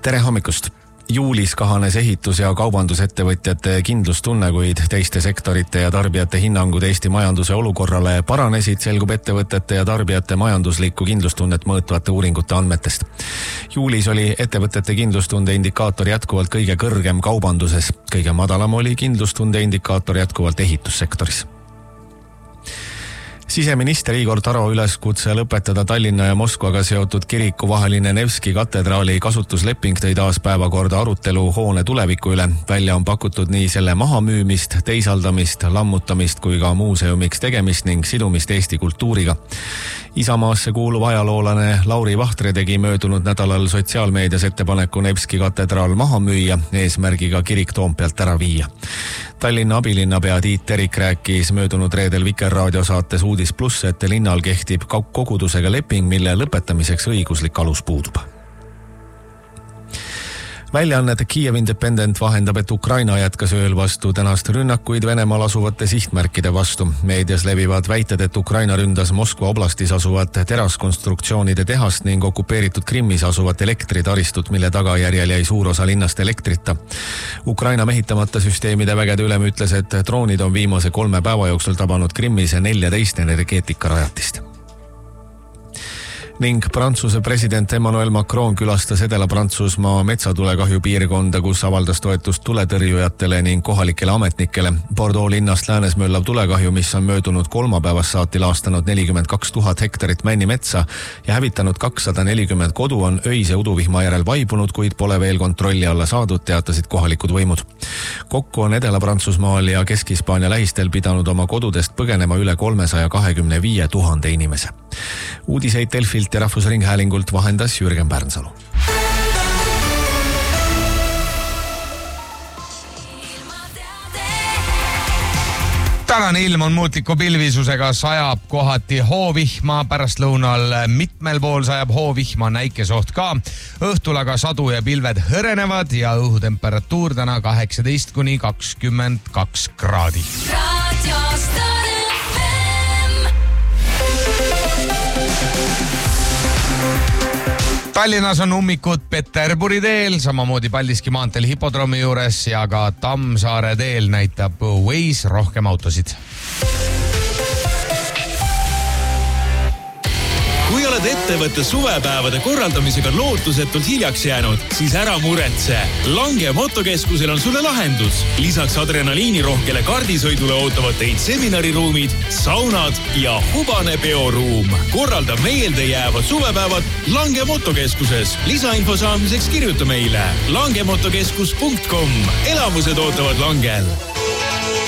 Tere hommikust! Juulis kahanes ehitus- ja kaubandusettevõtjate kindlustunne, kuid teiste sektorite ja tarbijate hinnangud Eesti majanduse olukorrale paranesid, selgub ettevõtete ja tarbijate majanduslikku kindlustunnet mõõtvate uuringute andmetest. Juulis oli ettevõtete kindlustunde indikaator jätkuvalt kõige kõrgem kaubanduses, kõige madalam oli kindlustunde indikaator jätkuvalt ehitussektoris. Siseminister Igor Taro üleskutse lõpetada Tallinna ja Moskvaga seotud kiriku vaheline Nevski katedraali kasutusleping tõi taas päevakorda arutelu hoone tuleviku üle. Välja on pakutud nii selle mahamüümist, teisaldamist, lammutamist kui ka muuseumiks tegemist ning sidumist Eesti kultuuriga. Isamaasse kuuluv ajaloolane Lauri Vahtre tegi möödunud nädalal sotsiaalmeedias ettepaneku Nevski katedraal maha müüa, eesmärgiga kirik Toompealt ära viia. Tallinna abilinnapea Tiit Terik rääkis möödunud reedel Vikerraadio saates Uudis Plus, et linnal kehtib kogudusega leping, mille lõpetamiseks õiguslik alus puudub. Väljaannet Kiev Independent vahendab, et Ukraina jätkas ööl vastu tänast rünnakuid Venemaal asuvate sihtmärkide vastu. Meedias levivad väited, et Ukraina ründas Moskva oblastis asuvat teraskonstruktsioonide tehast ning okupeeritud Krimmis asuvat elektritaristut, mille tagajärjel jäi suur osa linnast elektrita. Ukraina mehitamata süsteemide vägede ülem ütles, et droonid on viimase 3 päeva jooksul tabanud Krimmis 14 energeetikarajatist. Ning Prantsuse president Emmanuel Macron külastas Edela-Prantsusmaa metsatulekahju piirkonda, kus avaldas toetust tuletõrjujatele ning kohalikele ametnikele. Bordeaux linnast läänes möllav tulekahju, mis on möödunud kolmapäevast saati laastanud 42 000 hektarit männimetsa ja hävitanud 240 kodu, on öise uduvihma järel vaibunud, kuid pole veel kontrolli alla saadud, teatasid kohalikud võimud. Kokku on Edela-Prantsusmaal ja Kesk-Hispaania lähistel pidanud oma kodudest põgenema üle 325 000 inimese. Uudiseid Delfilt ja Rahvusringhäälingult vahendas Jürgen Pärnsalu. Tänane ilm on muutliku pilvisusega, sajab kohati hoovihma, pärastlõunal mitmel pool sajab hoovihma, näikesoht ka. Õhtul aga sadu ja pilved hõrenevad ja õhutemperatuur täna 18–22 kraadi. Tallinnas on ummikud Peterburi teel, samamoodi Paldiski maanteel hipodroomi juures ja ka Tammsaare teel näitab Waze rohkem autosid. Kui oled ettevõtte suvepäevade korraldamisega lootusetult hiljaks jäänud, siis ära muretse. Lange motokeskusel on sulle lahendus. Lisaks adrenaliinirohkele kardisõidule ootavad teid seminariruumid, saunad ja hubane peoruum. Korralda meelde jäävad suvepäevad Lange motokeskuses. Lisainfo saamiseks kirjuta meile langemotokeskus.com. Elamused ootavad Langel.